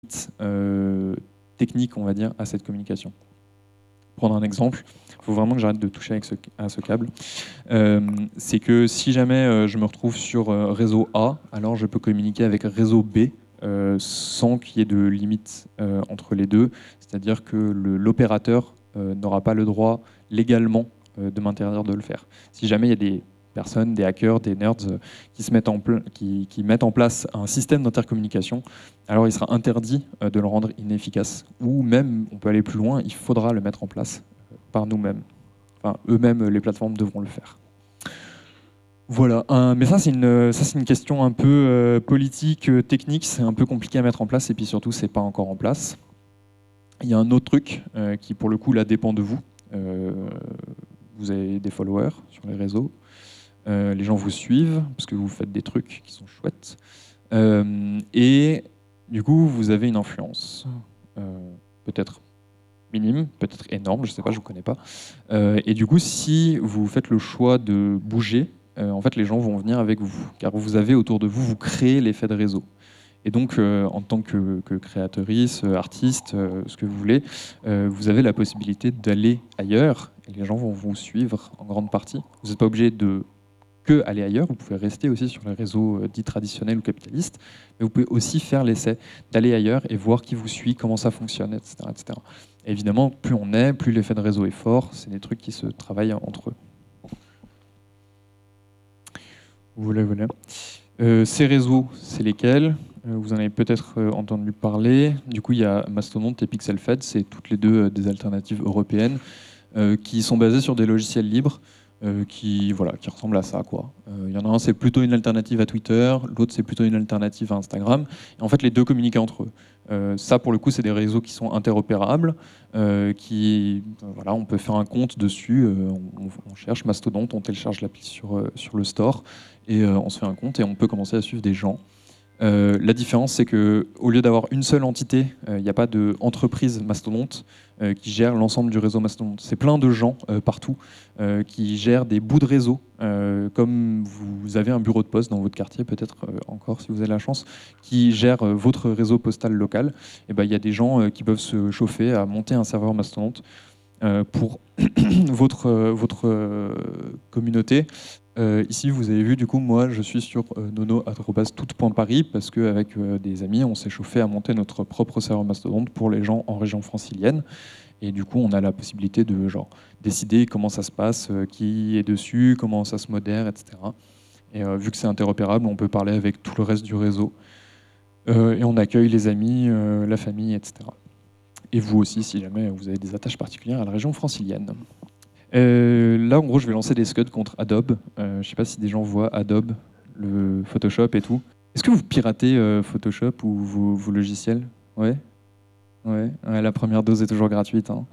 technique, on va dire, à cette communication. Prendre un exemple, il faut vraiment que j'arrête de toucher à ce câble. C'est que si jamais je me retrouve sur réseau A, alors je peux communiquer avec réseau B sans qu'il y ait de limite entre les deux. C'est-à-dire que l'opérateur n'aura pas le droit légalement de m'interdire de le faire. Si jamais il y a des personnes, des hackers, des nerds qui mettent en place un système d'intercommunication, alors il sera interdit de le rendre inefficace. Ou même, on peut aller plus loin, il faudra le mettre en place par nous-mêmes. Enfin, eux-mêmes, les plateformes devront le faire. Voilà, mais ça c'est une question un peu politique, technique, c'est un peu compliqué à mettre en place et puis surtout c'est pas encore en place. Il y a un autre truc qui pour le coup là dépend de vous. Vous avez des followers sur les réseaux, les gens vous suivent parce que vous faites des trucs qui sont chouettes et du coup vous avez une influence, peut-être minime, peut-être énorme, je sais pas, je vous connais pas. Et du coup si vous faites le choix de bouger, en fait, les gens vont venir avec vous, car vous avez autour de vous, vous créez l'effet de réseau. Et donc, en tant que créatrice, artiste, ce que vous voulez, vous avez la possibilité d'aller ailleurs, et les gens vont vous suivre en grande partie. Vous n'êtes pas obligé de que aller ailleurs, vous pouvez rester aussi sur les réseaux dits traditionnels ou capitalistes, mais vous pouvez aussi faire l'essai d'aller ailleurs et voir qui vous suit, comment ça fonctionne, etc. etc. Et évidemment, plus on est, plus l'effet de réseau est fort, c'est des trucs qui se travaillent entre eux. Voilà, voilà. Ces réseaux, c'est lesquels ? Vous en avez peut-être entendu parler. Du coup, il y a Mastodon et PixelFed, c'est toutes les deux des alternatives européennes qui sont basées sur des logiciels libres qui ressemblent à ça, quoi. Il y en a un, c'est plutôt une alternative à Twitter, l'autre, c'est plutôt une alternative à Instagram. Et en fait, les deux communiquent entre eux. Ça, pour le coup, c'est des réseaux qui sont interopérables, on peut faire un compte dessus, on cherche Mastodon, on télécharge l'appli sur le store, et on se fait un compte et on peut commencer à suivre des gens. La différence, c'est qu'au lieu d'avoir une seule entité, il n'y a pas d'entreprise mastodonte qui gère l'ensemble du réseau mastodonte. C'est plein de gens partout qui gèrent des bouts de réseau, comme vous avez un bureau de poste dans votre quartier, peut-être encore si vous avez la chance, qui gère votre réseau postal local. Et ben, il y a des gens qui peuvent se chauffer à monter un serveur mastodonte pour votre communauté. Ici, vous avez vu, du coup, moi, je suis sur nono@tout.paris parce qu'avec des amis, on s'est chauffé à monter notre propre serveur mastodonte pour les gens en région francilienne. Et du coup, on a la possibilité de décider comment ça se passe, qui est dessus, comment ça se modère, etc. Et vu que c'est interopérable, on peut parler avec tout le reste du réseau. Et on accueille les amis, la famille, etc. Et vous aussi, si jamais vous avez des attaches particulières à la région francilienne. Là, en gros, je vais lancer des scuds contre Adobe. Je ne sais pas si des gens voient Adobe, le Photoshop et tout. Est-ce que vous piratez Photoshop ou vos logiciels ? Ouais. Ouais, la première dose est toujours gratuite, hein.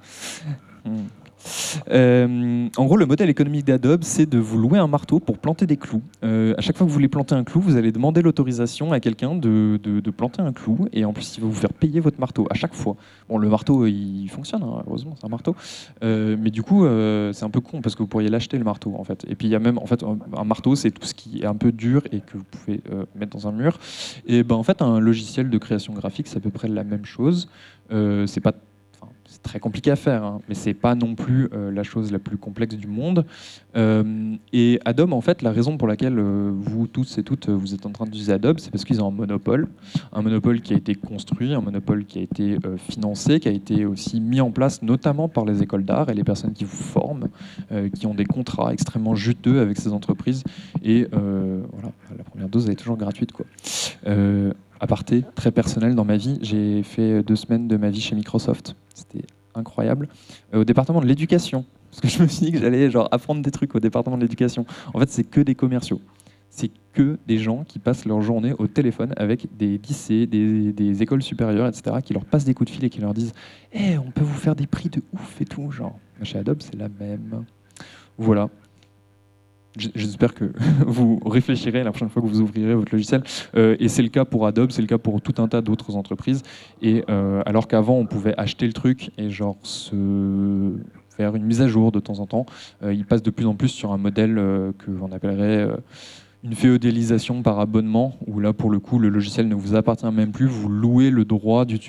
En gros, le modèle économique d'Adobe, c'est de vous louer un marteau pour planter des clous. À chaque fois que vous voulez planter un clou, vous allez demander l'autorisation à quelqu'un de planter un clou, et en plus, il va vous faire payer votre marteau à chaque fois. Bon, le marteau, il fonctionne, hein, heureusement, c'est un marteau. Mais du coup, c'est un peu con parce que vous pourriez l'acheter le marteau, en fait. Et puis, il y a même, en fait, un marteau, c'est tout ce qui est un peu dur et que vous pouvez mettre dans un mur. Et ben, en fait, un logiciel de création graphique, c'est à peu près la même chose. C'est pas C'est très compliqué à faire, hein, mais c'est pas non plus la chose la plus complexe du monde. Et Adobe, en fait, la raison pour laquelle vous tous et toutes vous êtes en train d'utiliser Adobe, c'est parce qu'ils ont un monopole qui a été construit, un monopole qui a été financé, qui a été aussi mis en place notamment par les écoles d'art et les personnes qui vous forment, qui ont des contrats extrêmement juteux avec ces entreprises. Et voilà, la première dose elle est toujours gratuite, quoi. Aparté très personnel dans ma vie, j'ai fait 2 semaines de ma vie chez Microsoft. C'était incroyable. Au département de l'éducation, parce que je me suis dit que j'allais apprendre des trucs au département de l'éducation. En fait, c'est que des commerciaux. C'est que des gens qui passent leur journée au téléphone avec des lycées, des écoles supérieures, etc., qui leur passent des coups de fil et qui leur disent « Eh, on peut vous faire des prix de ouf et tout. » Chez Adobe, c'est la même. Voilà. J'espère que vous réfléchirez la prochaine fois que vous ouvrirez votre logiciel. Et c'est le cas pour Adobe, c'est le cas pour tout un tas d'autres entreprises. Et alors qu'avant, on pouvait acheter le truc et se faire une mise à jour de temps en temps, ils passent de plus en plus sur un modèle que l'on appellerait une féodalisation par abonnement, où là, pour le coup, le logiciel ne vous appartient même plus, vous louez le droit d'utiliser